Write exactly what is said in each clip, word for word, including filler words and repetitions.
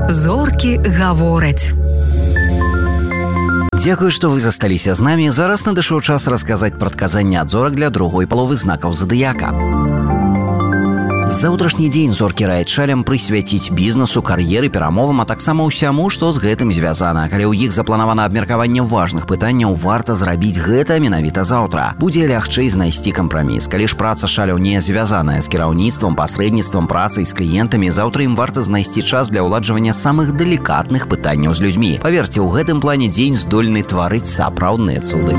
Зоркі гавораць. Дзякую, што вы засталіся з намі. Зараз надышоў час расказаць прадказанне ад зорак для другой паловы знакаў задыяка. Заўтрашні дзень зоркі раяць шалям прысвяціць бізнесу, кар'еры, перамовам, а таксама ўсяму, што з гэтым звязана. Калі ў іх запланавана абмеркаванне важных пытанняў, варта зрабіць гэта менавіта заўтра. Будзе лягчэй знайсці кампраміс. Калі ж праца шаляў не звязаная з кіраўніцтвам, пасрэдніцтвам, працай з кліентамі, заўтра ім варта знайсці час для ўладжвання самых далікатных пытанняў з людзьмі. Паверце, у гэтым плане дзень здольны тварыць сапраўдныя цуды.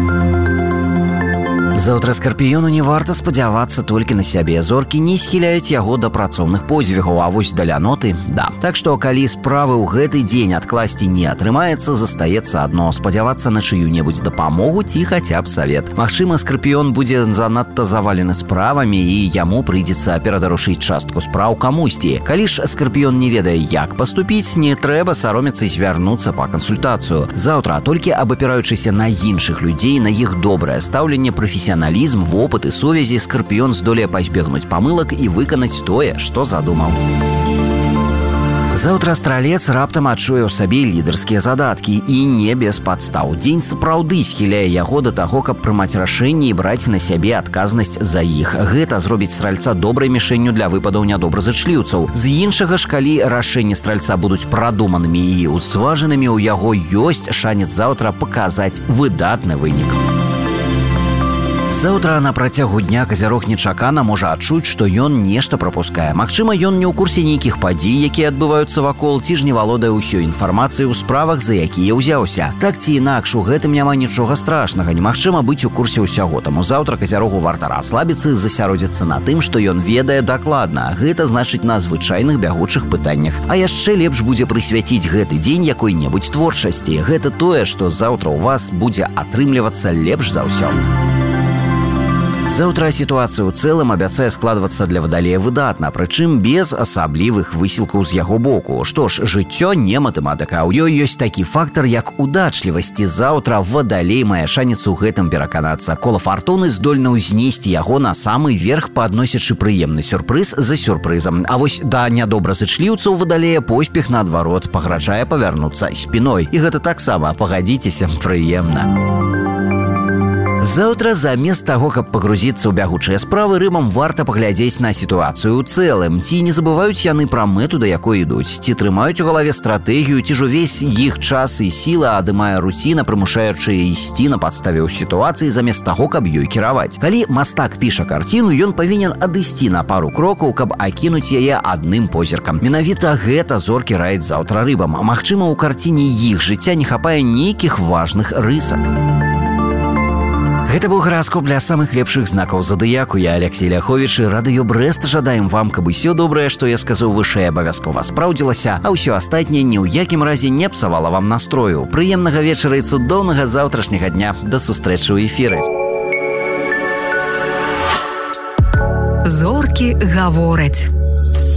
Заўтра скарпіёну не варта спадзявацца толькі на сябе. Зоркі не схіляюць яго да працоўных подзвігаў, а вось да ляноты – да. Так што, калі справы ў гэты дзень адкласці не атрымаецца, застаецца адно – спадзявацца на чыю-небудзь дапамогу ці хаця б савет. Магчыма, скарпіён будзе занадта завалены справамі і яму прыйдзецца перадаручыць частку спраў камусьці. Калі ж скарпіён не ведае, як паступіць, не трэба саромецца і звярнуцца па кансультацыю. Заўтра, толькі абапіраючыся на іншых людзей, на іх добрае стаўленне, прафесіяналізм, Профессионализм, вопыт и сувязі, скорпион здолее пазбегнуць памылак і выканаць тое, што задумаў. Заўтра стралец раптам адчуе ў сабе лідарскія задаткі і не без падстаў. Дзень сапраўды схіляе яго да таго, каб прымаць рашэнні і браць на сябе адказнасць за іх. Гэта зробіць стральца добрай мішэнню для выпадаў нядобразычліўцаў. З іншага ж, калі рашэнні стральца будуць прадуманымі і ўзважанымі, у яго ёсць шанец заўтра паказаць выдатны вынік. Заўтра на працягу дня казярог нечакана можа адчуць, што ён нешта прапускае. Магчыма, ён не ў курсе нейкіх падзей, якія адбываюцца вакол, ці ж не валодае ўсёй інфармацыяй у справах, за якія ўзяўся. Так ці інакш, у гэтым няма нічога страшнага, немагчыма быць у курсе ўсяго. Таму заўтра казярогу варта расслабіцца і засяродзіцца на тым, што ён ведае дакладна. Гэта значыць на звычайных бягучых пытаннях. А яшчэ лепш будзе прысвяціць гэты дзень якой-небудзь творчасці. Гэта тое, што заўтра ў вас будзе атрымлівацца лепш за ўсё. Заўтра сітуацыя ў цэлым абяцае складвацца для вадалея выдатна, прычым без асаблівых высілкаў з яго боку. Што ж, жыццё не матэматыка, а ў ёй ёсць такі фактар, як удачлівасць. Заўтра вадалей мае шанец у гэтым пераканацца. Кола фартуны здольна ўзнесці яго на самы верх, падносячы прыемны сюрпрыз за сюрпрызам. А вось да нядобразычліўцаў вадалея поспех, наадварот, пагражае павярнуцца спіной. І гэта таксама, пагадзіцеся, прыемна. Заўтра замест таго, каб пагрузіцца ў бягучыя справы, рымам варта паглядзець на сітуацыю ў цэлым. Ці не забываюць яны пра мэту, да якой ідуць? Ці трымаюць у галаве стратэгію, ці ж увесь іх час і сіла адымае руціна, прымушаючы ісці на падставе ў сітуацыі замест таго, каб ёй кіраваць. Калі мастак піша карціну, ён павінен адысці на пару крокаў, каб акінуць яе адным позіркам. Менавіта гэта зоркі раяць заўтра рыбам. Магчыма, у карціне іх жыцця не хапае нейкіх важных рысак. Гэта быў гараскоп для самых лепшых знакаў задыяку. Я Алексей Ляховіч і Радыё Брэст жадаем вам, каб усё добрае, што я сказаў вышэй, абавязкова спраўдзілася, а ўсё астатняе ні ў якім разе не псавала вам настрою. Прыемнага вечара і цудоўнага заўтрашняга дня. Да сустрэчы ў эфіры. Зоркі гавораць.